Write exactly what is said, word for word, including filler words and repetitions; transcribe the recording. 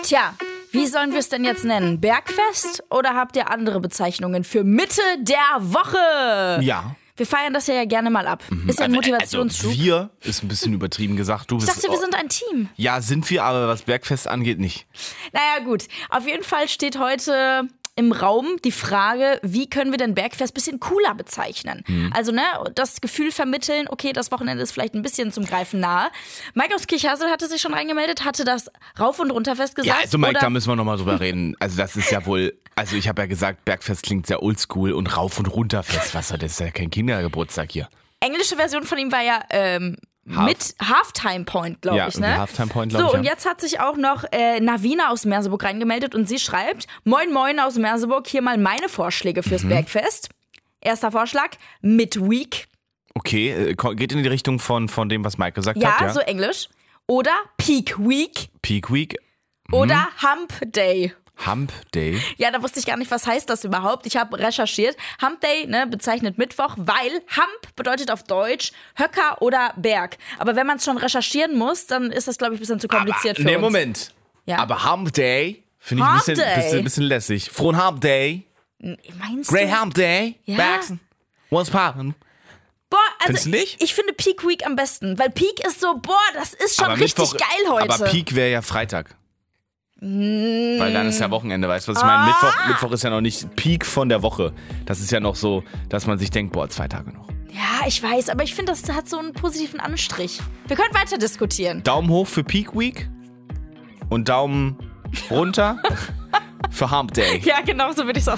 Tja, wie sollen wir es denn jetzt nennen? Bergfest oder habt ihr andere Bezeichnungen für Mitte der Woche? Ja. Wir feiern das ja gerne mal ab. Mhm. Ist ja ein Motivationsschub. Also wir ist ein bisschen übertrieben gesagt. Du ich bist, dachte, wir sind ein Team. Ja, sind wir, aber was Bergfest angeht, nicht. Naja, gut. Auf jeden Fall steht heute im Raum die Frage, wie können wir denn Bergfest ein bisschen cooler bezeichnen? Mhm. Also, ne, das Gefühl vermitteln, okay, das Wochenende ist vielleicht ein bisschen zum Greifen nahe. Mike aus Kirchhassel hatte sich schon reingemeldet, hatte das Rauf- und Runterfest gesagt. Ja, also Mike, oder? Da müssen wir nochmal drüber reden. Also das ist ja wohl, also ich habe ja gesagt, Bergfest klingt sehr oldschool und Rauf- und Runterfest, was, das ist ja kein Kindergeburtstag hier. Englische Version von ihm war ja, ähm, Half. Mit Halftime Point, glaube ja, ich, ne? Halftime Point, glaube so, ich. So, und ja. jetzt hat sich auch noch äh, Navina aus Merseburg reingemeldet und sie schreibt: Moin Moin aus Merseburg, hier mal meine Vorschläge fürs mhm. Bergfest. Erster Vorschlag, Midweek. Okay, geht in die Richtung von, von dem, was Mike gesagt ja, hat. Ja, so Englisch. Oder Peak Week. Peak Week. Mhm. Oder Hump Day. Hump Day? Ja, da wusste ich gar nicht, was heißt das überhaupt. Ich habe recherchiert. Hump Day, ne, bezeichnet Mittwoch, weil Hump bedeutet auf Deutsch Höcker oder Berg. Aber wenn man es schon recherchieren muss, dann ist das, glaube ich, ein bisschen zu kompliziert aber, für nee, uns. Moment. Ja. Aber Hump Day finde ich ein bisschen, bisschen, bisschen lässig. Frohen Hump Day. Meinst Great du? Hump Day. Ja. Bergson. What's poppin'? Boah, also Findest du nicht? Ich finde Peak Week am besten, weil Peak ist so, boah, das ist schon aber richtig Mittwoch, geil heute. Aber Peak wäre ja Freitag. Mm. Weil dann ist ja Wochenende, weißt du, was ich meine? Ah. Mittwoch, Mittwoch ist ja noch nicht Peak von der Woche. Das ist ja noch so, dass man sich denkt, boah, zwei Tage noch. Ja, ich weiß, aber ich finde, das hat so einen positiven Anstrich. Wir können weiter diskutieren. Daumen hoch für Peak Week und Daumen runter für Hump Day. Ja, genau so würde ich es auch